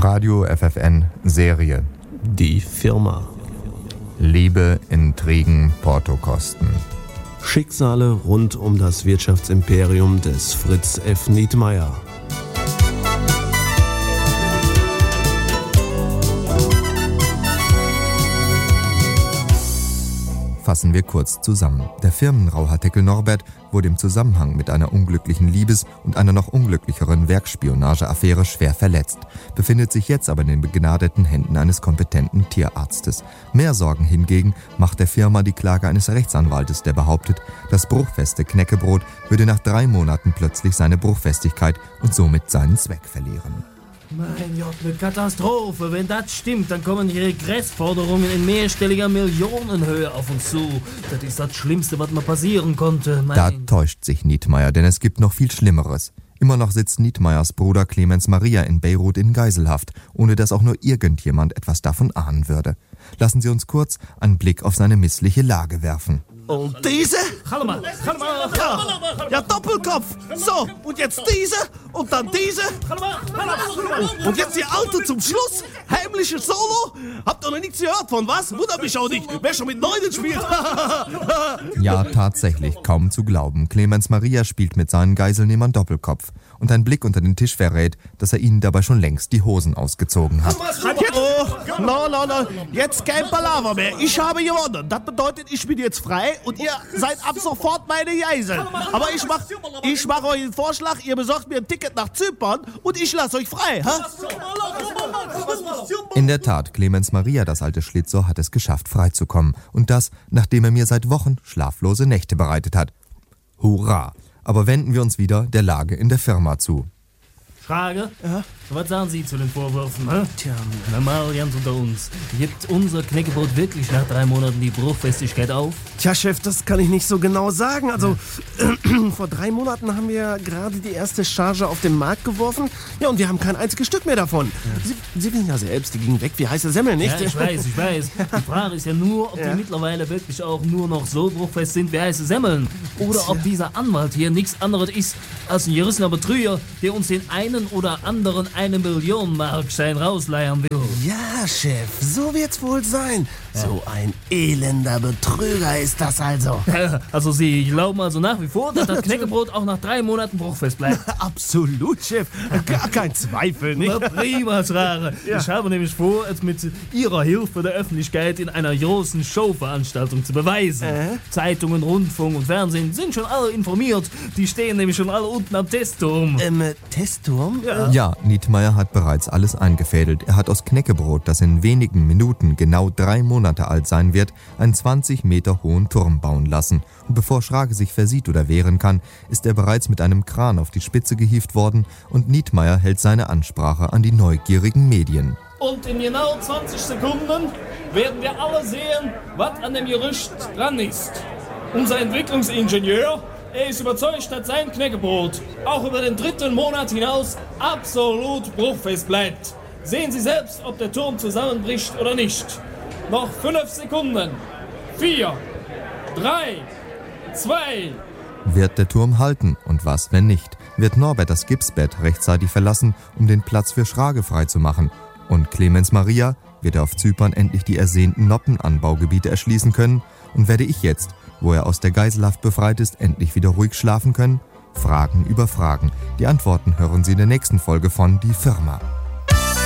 Radio FFN Serie. Die Firma. Liebe, Intrigen, Portokosten. Schicksale rund um das Wirtschaftsimperium des Fritz F. Nietmeyer. Fassen wir kurz zusammen. Der Firmenrauhartikel Norbert wurde im Zusammenhang mit einer unglücklichen Liebes- und einer noch unglücklicheren Werkspionageaffäre schwer verletzt, befindet sich jetzt aber in den begnadeten Händen eines kompetenten Tierarztes. Mehr Sorgen hingegen macht der Firma die Klage eines Rechtsanwaltes, der behauptet, das bruchfeste Knäckebrot würde nach 3 Monaten plötzlich seine Bruchfestigkeit und somit seinen Zweck verlieren. Mein Gott, eine Katastrophe. Wenn das stimmt, dann kommen die Regressforderungen in mehrstelliger Millionenhöhe auf uns zu. Das ist das Schlimmste, was mir passieren konnte. Da täuscht sich Nietmeyer, denn es gibt noch viel Schlimmeres. Immer noch sitzt Nietmeyers Bruder Clemens Maria in Beirut in Geiselhaft, ohne dass auch nur irgendjemand etwas davon ahnen würde. Lassen Sie uns kurz einen Blick auf seine missliche Lage werfen. Und diese? Ja, Doppelkopf. So, und jetzt diese und dann diese. Und jetzt die alte zum Schluss. Heimliches Solo. Habt ihr noch nichts gehört von was? Wundert mich auch nicht. Wer schon mit Neunen spielt. Ja, tatsächlich, kaum zu glauben. Clemens Maria spielt mit seinen Geiselnehmern Doppelkopf. Und ein Blick unter den Tisch verrät, dass er ihnen dabei schon längst die Hosen ausgezogen hat. No. Jetzt kein Palaver mehr. Ich habe gewonnen. Das bedeutet, ich bin jetzt frei und ihr seid ab sofort meine Geiseln. Aber ich mach euch einen Vorschlag. Ihr besorgt mir ein Ticket nach Zypern und ich lasse euch frei. Ha? In der Tat, Clemens Maria, das alte Schlitzohr, hat es geschafft, freizukommen. Und das, nachdem er mir seit Wochen schlaflose Nächte bereitet hat. Hurra! Aber wenden wir uns wieder der Lage in der Firma zu. Frage? Ja? Was sagen Sie zu den Vorwürfen? Hä? Tja, Normal ganz unter uns. Gibt unser Knäckebrot wirklich nach 3 Monaten die Bruchfestigkeit auf? Tja, Chef, das kann ich nicht so genau sagen. Also, vor 3 Monaten haben wir gerade die erste Charge auf den Markt geworfen. Ja, und wir haben kein einziges Stück mehr davon. Ja. Sie wissen ja selbst, die gingen weg wie heiße Semmel, nicht? Ja, ich weiß. Die Frage ist ja nur, ob die mittlerweile wirklich auch nur noch so bruchfest sind wie heiße Semmeln. Oder ob dieser Anwalt hier nichts anderes ist als ein gerissener Betrüger, der uns den einen oder anderen 1 Million-Markschein rausleiern will. Ja, Chef, so wird's wohl sein. So ein elender Betrüger ist das also. Also Sie glauben also nach wie vor, dass das Knäckebrot auch nach 3 Monaten bruchfest bleibt? Absolut, Chef. Gar kein Zweifel, nicht? Na prima, Schrare. Ja. Ich habe nämlich vor, es mit Ihrer Hilfe der Öffentlichkeit in einer großen Showveranstaltung zu beweisen. Zeitungen, Rundfunk und Fernsehen sind schon alle informiert. Die stehen nämlich schon alle unten am Testturm. Testturm? Ja, Nietmeyer hat bereits alles eingefädelt. Er hat aus Knäckebrot, das in wenigen Minuten genau 3 Monate alt sein wird, einen 20 Meter hohen Turm bauen lassen. Und bevor Schrage sich versieht oder wehren kann, ist er bereits mit einem Kran auf die Spitze gehievt worden und Nietmeyer hält seine Ansprache an die neugierigen Medien. Und in genau 20 Sekunden werden wir alle sehen, was an dem Gerücht dran ist. Unser Entwicklungsingenieur, er ist überzeugt, dass sein Knäckebrot auch über den 3. Monat hinaus absolut bruchfest bleibt. Sehen Sie selbst, ob der Turm zusammenbricht oder nicht. Noch 5 Sekunden. 4, 3, 2. Wird der Turm halten? Und was, wenn nicht? Wird Norbert das Gipsbett rechtzeitig verlassen, um den Platz für Schrage freizumachen? Und Clemens Maria, wird er auf Zypern endlich die ersehnten Noppenanbaugebiete erschließen können? Und werde ich jetzt, wo er aus der Geiselhaft befreit ist, endlich wieder ruhig schlafen können? Fragen über Fragen. Die Antworten hören Sie in der nächsten Folge von Die Firma.